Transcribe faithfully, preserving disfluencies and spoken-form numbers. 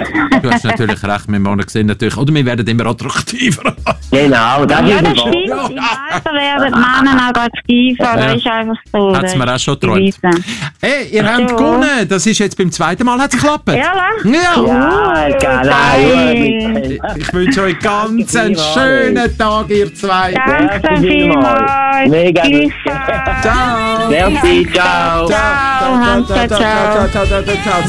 Du hast natürlich recht, wir Männer sehen natürlich, oder wir werden immer attraktiver. Genau, das Ja, ist das es. stimmt. Im Alter werden die Männer auch attraktiver. Ja. Das ist einfach so. Hat's mir auch schon Das ist geträumt. bewiesen. Hey, ihr habt So. gewonnen. Das ist jetzt beim zweiten Mal hat's geklappt. Ja, Ja. Ja, geil. geil. Ich wünsche euch ganz einen Danke schönen Tag, ihr zwei. Danke Merci vielmals. Mega Tschüss. lustig. Ciao. Merci, ciao. Ciao, Hans, ciao, ciao. ciao, ciao, ciao, ciao.